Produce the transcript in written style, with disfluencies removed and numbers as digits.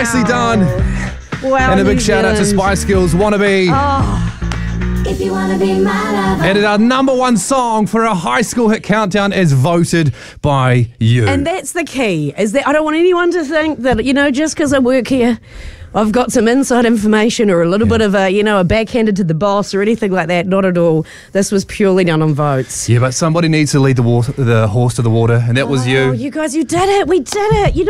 Nicely done. Wow, And a big New shout out to Zealand. Spice Girls Wannabe. If you wanna be my lover. And our number one song for our high school hit countdown is voted by you. And that's the key, is that I don't want anyone to think that, just because I work here, I've got some inside information or a little bit of a backhanded to the boss or anything like that. Not at all. This was purely done on votes. Yeah, but somebody needs to lead the horse to the water, and that was Oh, you. you guys, you did it. We did it.